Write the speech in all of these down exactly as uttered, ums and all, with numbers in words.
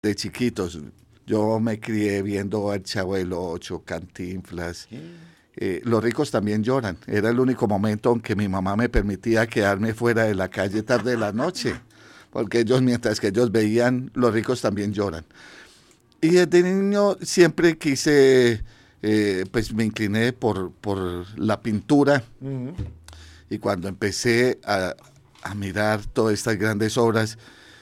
de chiquitos. Yo me crié viendo al Chavo del Ocho, Cantinflas. Sí. Eh, los ricos también lloran. Era el único momento en que mi mamá me permitía quedarme fuera de la calle tarde de la noche. Porque ellos, mientras que ellos veían, los ricos también lloran. Y desde niño siempre quise, eh, pues me incliné por, por la pintura. Uh-huh. Y cuando empecé a, a mirar todas estas grandes obras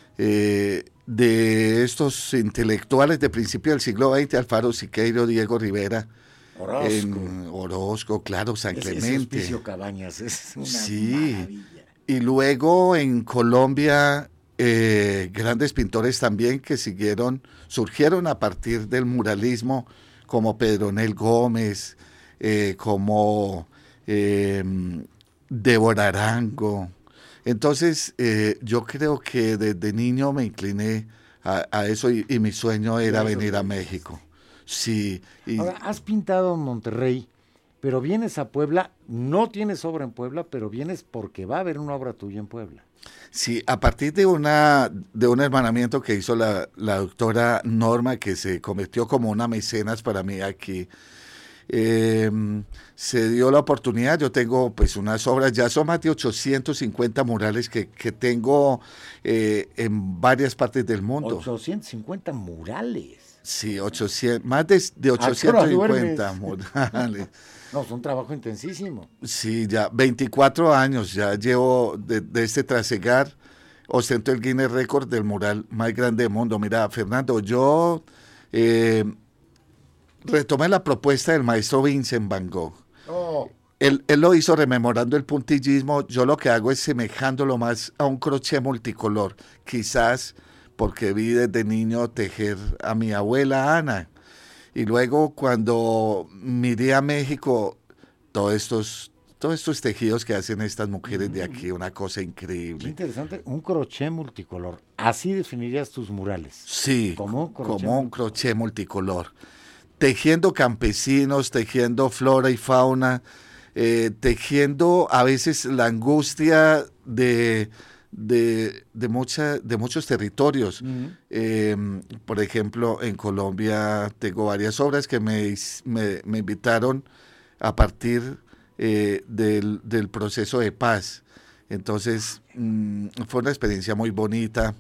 eh, de estos intelectuales de principio del siglo veinte, Alfaro Siqueiro, Diego Rivera, Orozco. en Orozco, claro, San Ese, Clemente. ese Hospicio Cabañas es una Sí. maravilla. Y luego en Colombia, eh, grandes pintores también que siguieron, surgieron a partir del muralismo, como Pedronel Gómez, eh, como eh, Débora Arango. Entonces, eh, yo creo que desde niño me incliné a, a eso y, y mi sueño era Eso venir a es. México. Sí. Y, Ahora, has pintado en Monterrey, pero vienes a Puebla, no tienes obra en Puebla, pero vienes porque va a haber una obra tuya en Puebla. Sí, a partir de una de un hermanamiento que hizo la, la doctora Norma, que se convirtió como una mecenas para mí aquí, eh, se dio la oportunidad. Yo tengo pues unas obras, ya son más de ochocientos cincuenta murales que, que tengo eh, en varias partes del mundo. ochocientos cincuenta murales. Sí, ochocientos, más de, de ¿A qué hora ochocientos cincuenta duermes? murales. No, es un trabajo intensísimo. Sí, ya veinticuatro años ya llevo de, de este trasegar. Ostento el Guinness Record del mural más grande del mundo. Mira, Fernando, yo eh, retomé la propuesta del maestro Vincent Van Gogh. Oh. Él, él lo hizo rememorando el puntillismo. Yo lo que hago es semejándolo más a un crochet multicolor. Quizás porque vi desde niño tejer a mi abuela Ana. Y luego cuando miré a México, todos estos, todos estos tejidos que hacen estas mujeres de aquí, una cosa Qué increíble. interesante, un crochet multicolor. Así definirías tus murales. Sí, Como un crochet, como un crochet multicolor. Tejiendo campesinos, tejiendo flora y fauna, eh, tejiendo a veces la angustia de, de, de, mucha, de muchos territorios. Uh-huh. Eh, por ejemplo, en Colombia tengo varias obras que me, me, me invitaron a partir eh, del, del proceso de paz. Entonces, mmm, fue una experiencia muy bonita.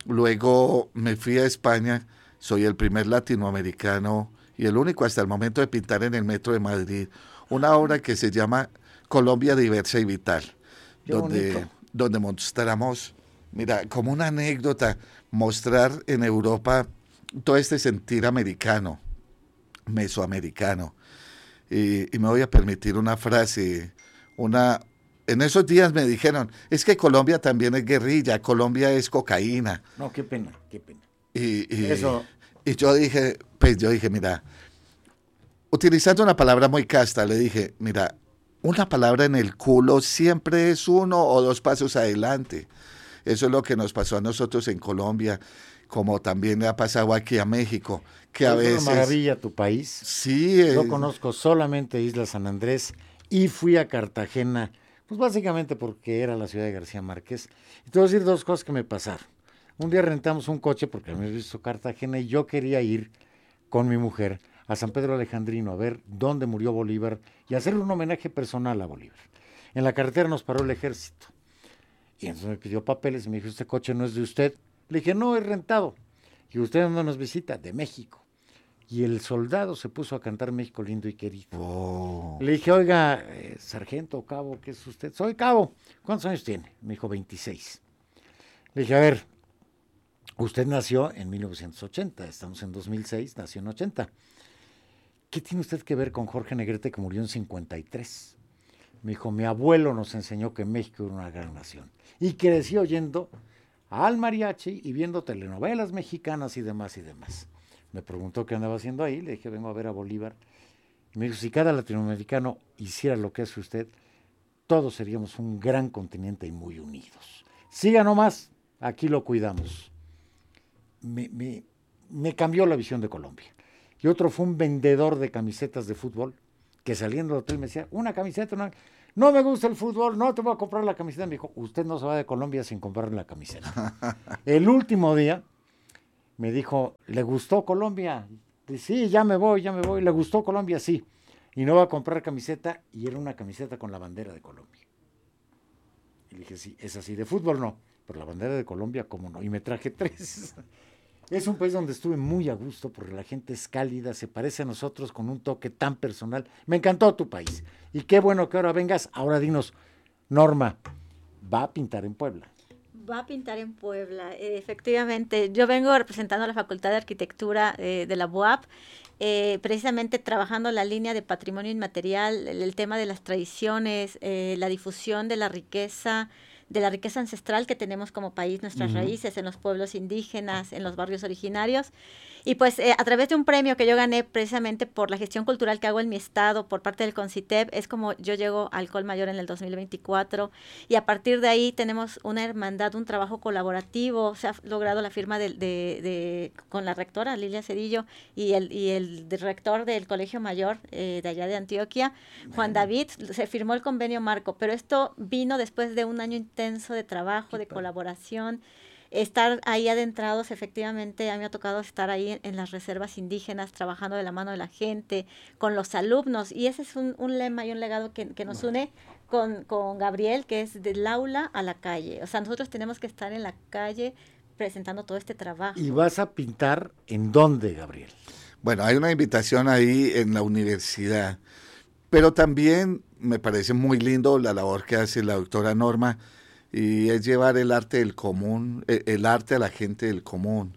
Luego me fui a España, soy el primer latinoamericano y el único hasta el momento de pintar en el Metro de Madrid una obra que se llama Colombia Diversa y Vital, Qué donde, bonito. donde mostramos, mira, como una anécdota, mostrar en Europa todo este sentir americano, mesoamericano. Y, y me voy a permitir una frase, una... En esos días me dijeron, es que Colombia también es guerrilla, Colombia es cocaína. No, qué pena, qué pena. Y, y, Eso. y yo dije, pues yo dije, mira, utilizando una palabra muy casta, le dije, mira, una palabra en el culo siempre es uno o dos pasos adelante. Eso es lo que nos pasó a nosotros en Colombia, como también le ha pasado aquí a México, que a Es veces... una maravilla tu país. Sí. Yo Es... conozco solamente Isla San Andrés y fui a Cartagena, pues básicamente porque era la ciudad de García Márquez. Y te voy a decir dos cosas que me pasaron. Un día rentamos un coche porque habíamos visto Cartagena y yo quería ir con mi mujer a San Pedro Alejandrino a ver dónde murió Bolívar y hacerle un homenaje personal a Bolívar. En la carretera nos paró el ejército y entonces me pidió papeles y me dijo, este coche no es de usted. Le dije, no, es rentado. Y usted no nos visita, de México. Y el soldado se puso a cantar México lindo y querido. Oh. Le dije, oiga, eh, sargento, cabo, ¿qué es usted? Soy cabo. ¿Cuántos años tiene? Me dijo, veintiséis. Le dije, a ver, usted nació en mil novecientos ochenta, estamos en dos mil seis, nació en ochenta. ¿Qué tiene usted que ver con Jorge Negrete que murió en cincuenta y tres? Me dijo, mi abuelo nos enseñó que México era una gran nación. Y crecí oyendo al mariachi y viendo telenovelas mexicanas y demás y demás. Me preguntó qué andaba haciendo ahí, le dije, vengo a ver a Bolívar. Y me dijo, si cada latinoamericano hiciera lo que hace usted, todos seríamos un gran continente y muy unidos. Siga nomás, aquí lo cuidamos. Me, me, me cambió la visión de Colombia. Y otro fue un vendedor de camisetas de fútbol que saliendo del hotel me decía, una camiseta, una... no me gusta el fútbol, no te voy a comprar la camiseta. Me dijo, usted no se va de Colombia sin comprarle la camiseta. El último día me dijo, ¿le gustó Colombia? Dice, sí, ya me voy, ya me voy. ¿Le gustó Colombia? Sí. Y no va a comprar camiseta, y era una camiseta con la bandera de Colombia. Y le dije, sí, es así, de fútbol no, pero la bandera de Colombia, ¿cómo no? Y me traje tres. Es un país donde estuve muy a gusto porque la gente es cálida, se parece a nosotros con un toque tan personal. Me encantó tu país. Y qué bueno que ahora vengas. Ahora dinos, Norma, ¿va a pintar en Puebla? Va a pintar en Puebla, eh, efectivamente. Yo vengo representando a la Facultad de Arquitectura eh, de la B U A P, eh, precisamente trabajando la línea de patrimonio inmaterial, el, el tema de las tradiciones, eh, la difusión de la riqueza, de la riqueza ancestral que tenemos como país, nuestras uh-huh. raíces en los pueblos indígenas, en los barrios originarios. Y pues eh, a través de un premio que yo gané precisamente por la gestión cultural que hago en mi estado por parte del CONCITEP, es como yo llego al Col Mayor en el dos mil veinticuatro, y a partir de ahí tenemos una hermandad, un trabajo colaborativo. Se ha logrado la firma de, de, de con la rectora Lilia Cedillo y el, y el rector del Colegio Mayor eh, de allá de Antioquia, Juan David. Se firmó el convenio marco, pero esto vino después de un año intenso de trabajo, de colaboración. Estar ahí adentrados, efectivamente, a mí me ha tocado estar ahí en, en las reservas indígenas, trabajando de la mano de la gente, con los alumnos, y ese es un, un lema y un legado que, que nos une con, con Gabriel, que es del aula a la calle. O sea, nosotros tenemos que estar en la calle presentando todo este trabajo. ¿Y vas a pintar en dónde, Gabriel? Bueno, hay una invitación ahí en la universidad, pero también me parece muy lindo la labor que hace la doctora Norma, y es llevar el arte del común, el, el arte a la gente del común.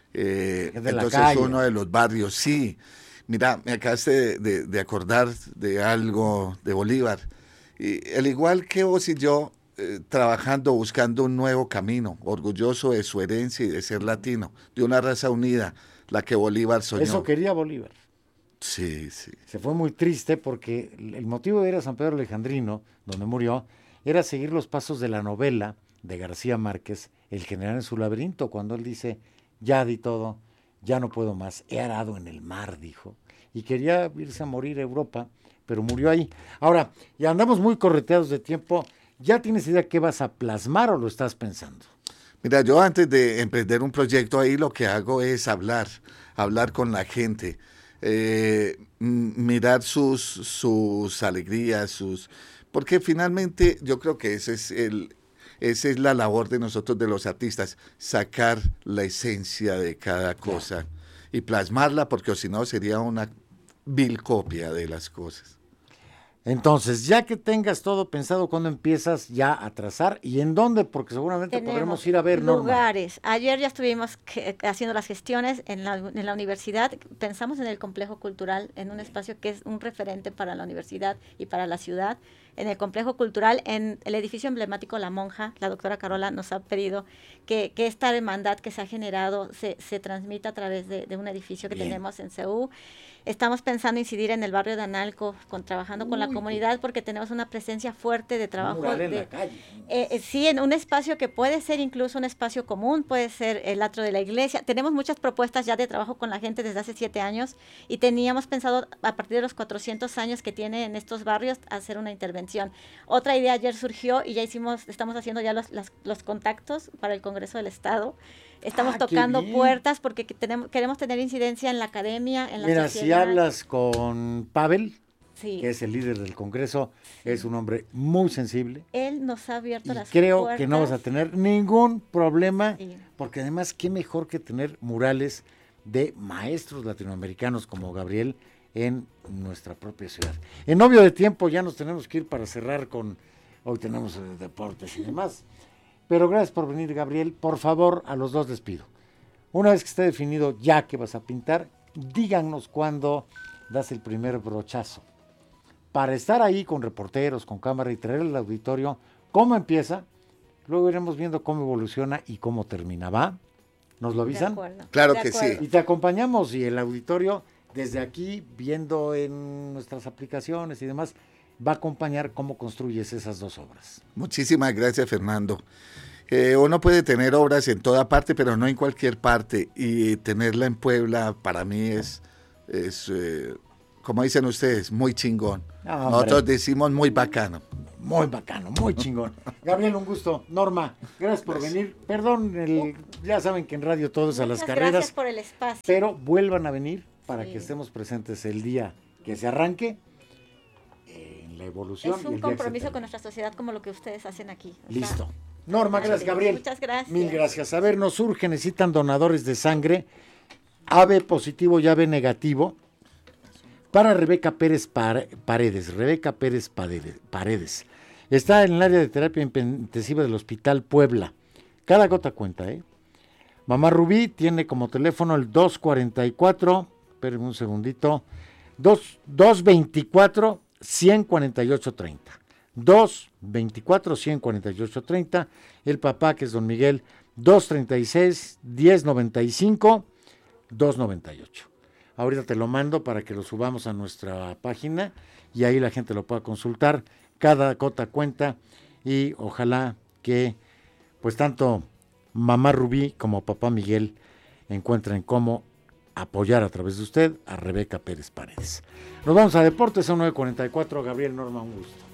Eh, de entonces uno de los barrios, sí. Mira, me acabaste de, de, de acordar de algo de Bolívar. Y al igual que vos y yo, eh, trabajando, buscando un nuevo camino, orgulloso de su herencia y de ser latino, de una raza unida, la que Bolívar soñó. Eso quería Bolívar. Sí, sí. Se fue muy triste porque el motivo de ir a San Pedro Alejandrino, donde murió, era seguir los pasos de la novela de García Márquez, El general en su laberinto, cuando él dice, ya di todo, ya no puedo más, he arado en el mar, dijo, y quería irse a morir a Europa, pero murió ahí. Ahora, ya andamos muy correteados de tiempo, ¿ya tienes idea qué vas a plasmar o lo estás pensando? Mira, yo antes de emprender un proyecto ahí lo que hago es hablar, hablar con la gente, eh, mirar sus, sus alegrías, sus... Porque finalmente yo creo que ese es el, esa es la labor de nosotros, de los artistas, sacar la esencia de cada cosa y plasmarla, porque si no sería una vil copia de las cosas. Entonces, ya que tengas todo pensado, ¿cuándo empiezas ya a trazar y en dónde? Porque seguramente Tenemos podremos ir a ver, Norma. lugares. Ayer ya estuvimos que, haciendo las gestiones en la, en la universidad. Pensamos en el complejo cultural, en un espacio que es un referente para la universidad y para la ciudad. En el complejo cultural, en el edificio emblemático La Monja, la doctora Carola nos ha pedido que, que esta hermandad que se ha generado se, se transmita a través de, de un edificio que Bien. tenemos en C U. Estamos pensando incidir en el barrio de Analco, con, trabajando Uy, con la comunidad, porque tenemos una presencia fuerte de trabajo. De, en la calle. Eh, eh, sí, en un espacio que puede ser incluso un espacio común, puede ser el atrio de la iglesia. Tenemos muchas propuestas ya de trabajo con la gente desde hace siete años y teníamos pensado, a partir de los cuatrocientos años que tiene en estos barrios, hacer una intervención. Otra idea ayer surgió y ya hicimos, estamos haciendo ya los, las, los contactos para el Congreso del Estado. Estamos ah, tocando puertas porque tenemos, queremos tener incidencia en la academia, en la Mira, sociedad. Si hablas con Pavel, sí. que es el líder del Congreso, sí. es un hombre muy sensible. Él nos ha abierto y las creo puertas. que no vas a tener ningún problema, sí. porque además qué mejor que tener murales de maestros latinoamericanos como Gabriel en nuestra propia ciudad. En Novio de Tiempo ya nos tenemos que ir para cerrar con, hoy tenemos eh, deportes y demás. Pero gracias por venir, Gabriel. Por favor, a los dos les pido. Una vez que esté definido ya que vas a pintar, díganos cuándo das el primer brochazo. Para estar ahí con reporteros, con cámara y traer al auditorio cómo empieza, luego iremos viendo cómo evoluciona y cómo termina. ¿Va? ¿Nos lo avisan? Claro de que acuerdo. sí. Y te acompañamos y el auditorio, desde aquí, viendo en nuestras aplicaciones y demás, va a acompañar cómo construyes esas dos obras. Muchísimas gracias, Fernando. Eh, uno puede tener obras en toda parte, pero no en cualquier parte, y tenerla en Puebla para mí es, es eh, como dicen ustedes, muy chingón. No, Nosotros decimos muy bacano. Muy bacano, muy chingón. Gabriel, un gusto. Norma, gracias por gracias. venir. Perdón, el, ya saben que en radio todo es a las carreras. Gracias por el espacio. Pero vuelvan a venir para sí. que estemos presentes el día que se arranque en la evolución. Es un compromiso con nuestra sociedad como lo que ustedes hacen aquí. Listo. Sea, Norma, gracias, Gabriel. Muchas gracias. Mil gracias. A ver, nos surge, necesitan donadores de sangre, A B positivo y A B negativo, para Rebeca Pérez Paredes. Rebeca Pérez Paredes. Está en el área de terapia intensiva del Hospital Puebla. Cada gota cuenta, ¿eh? Mamá Rubí tiene como teléfono el dos cuarenta y cuatro, espérenme un segundito, dos veinticuatro, ciento cuarenta y ocho treinta. dos veinticuatro, ciento cuarenta y ocho treinta. El papá, que es don Miguel, dos treinta y seis, diez noventa y cinco, dos noventa y ocho. Ahorita te lo mando para que lo subamos a nuestra página y ahí la gente lo pueda consultar. Cada gota cuenta y ojalá que pues tanto mamá Rubí como papá Miguel encuentren cómo apoyar a través de usted a Rebeca Pérez Paredes. Nos vamos a Deportes a nueve cuarenta y cuatro. Gabriel, Norma, un gusto.